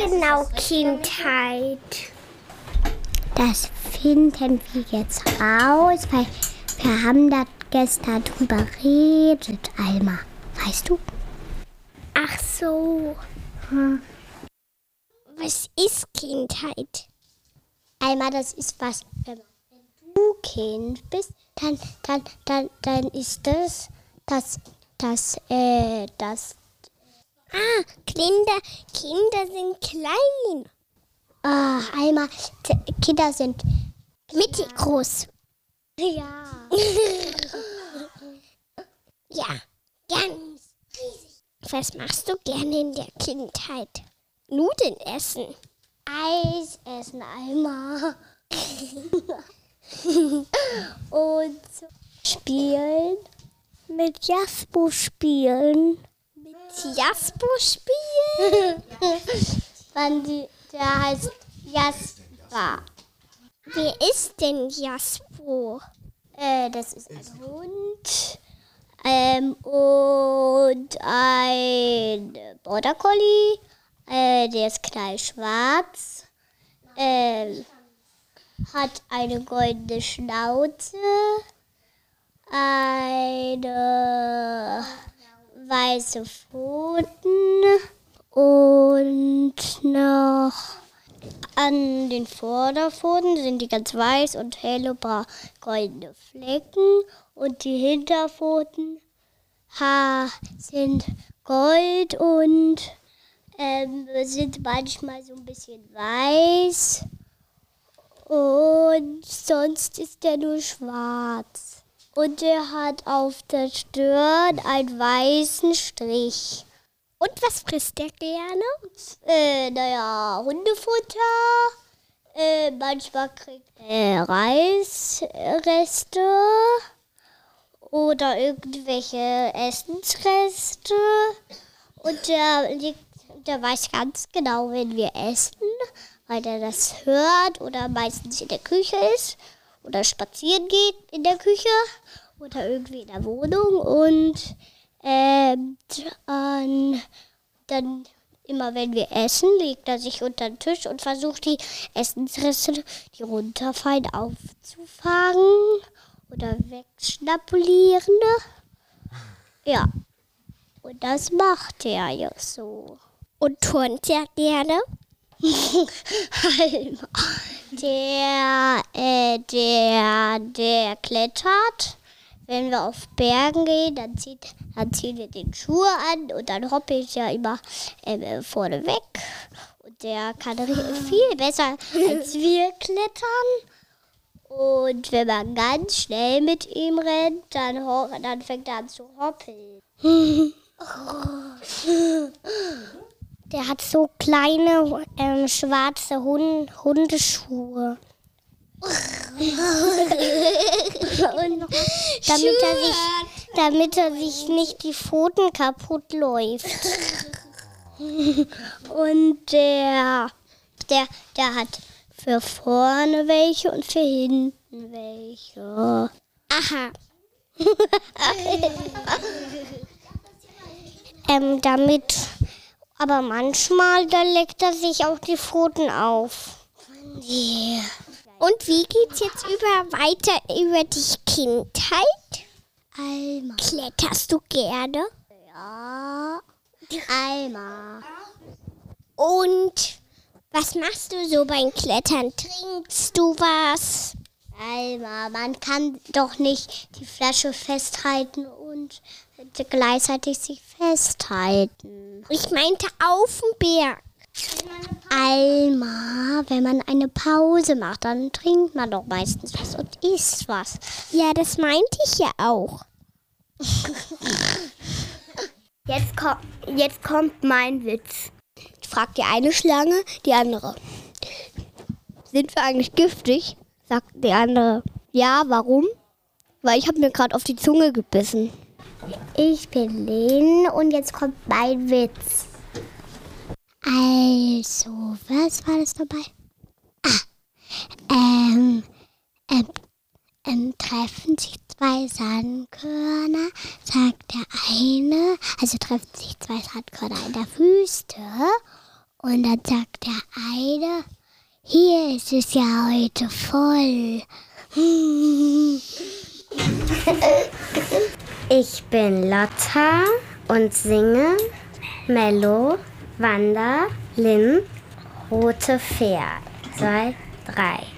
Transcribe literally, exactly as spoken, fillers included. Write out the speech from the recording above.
genau Kindheit? Das finden wir jetzt raus, weil wir haben da gestern drüber geredet, Alma. Weißt du? Ach so. Hm. Was ist Kindheit? Alma, das ist was, wenn du Kind bist, dann, dann, dann, dann ist das, das, das, äh, das. Ah, Kinder, Kinder sind klein. Ah, Alma, t- Kinder sind mittig groß. Ja. Ja, ganz riesig. Was machst du gerne in der Kindheit? Nudeln essen. Eis essen, Alma. Und spielen. Mit Jaspo spielen. Mit Jaspo spielen? Wann die, der heißt Jasper. Wer ist denn Jaspo? Äh, das ist ein Hund. Ähm, und ein Border Collie. Äh, der ist knallschwarz. Ähm, hat eine goldene Schnauze. Eine weiße Pfoten. Und noch an den Vorderpfoten sind die ganz weiß und helle goldene Flecken. Und die Hinterpfoten ha, sind gold und ähm, sind manchmal so ein bisschen weiß. Und sonst ist der nur schwarz. Und er hat auf der Stirn einen weißen Strich. Und was frisst der gerne? Äh, naja, Hundefutter. Äh, manchmal kriegt er Reisreste oder irgendwelche Essensreste. Und der, der weiß ganz genau, wenn wir essen, weil er das hört oder meistens in der Küche ist oder spazieren geht in der Küche oder irgendwie in der Wohnung. Und ähm, dann, dann immer wenn wir essen, legt er sich unter den Tisch und versucht die Essensreste, die runterfallen, aufzufangen oder wegschnapulieren. Ja, und das macht er ja so. Und turnt er gerne? der, äh, der, der klettert. Wenn wir auf Bergen gehen, dann zieht, dann ziehen wir den Schuh an und dann hoppelt er immer äh, vorne weg. Und der kann viel besser als wir klettern. Und wenn man ganz schnell mit ihm rennt, dann, ho- dann fängt er an zu hoppeln. Der hat so kleine ähm, schwarze Hund- Hundeschuhe. Und damit er, sich, damit er sich nicht die Pfoten kaputt läuft. Und der, der, der hat für vorne welche und für hinten welche. Aha. ähm, damit, aber manchmal, da leckt er sich auch die Pfoten auf. Yeah. Und wie geht's jetzt über weiter über die Kindheit? Alma. Kletterst du gerne? Ja. Alma. Und was machst du so beim Klettern? Trinkst du was? Alma, man kann doch nicht die Flasche festhalten und gleichzeitig sich festhalten. Ich meinte auf dem Berg. Alma, wenn man eine Pause macht, dann trinkt man doch meistens was und isst was. Ja, das meinte ich ja auch. Jetzt, ko- jetzt kommt mein Witz. Fragt die eine Schlange die andere. Sind wir eigentlich giftig? Sagt die andere. Ja, warum? Weil ich habe mir gerade auf die Zunge gebissen. Ich bin Lynn und jetzt kommt mein Witz. Also, was war das dabei? Ah, ähm, ähm, ähm, treffen sich zwei Sandkörner, sagt der eine, also treffen sich zwei Sandkörner in der Wüste Und dann sagt der eine, hier ist es ja heute voll. Ich bin Lotta und singe Mello, Wanda, Lynn, Rote Pferd. Zwei, drei.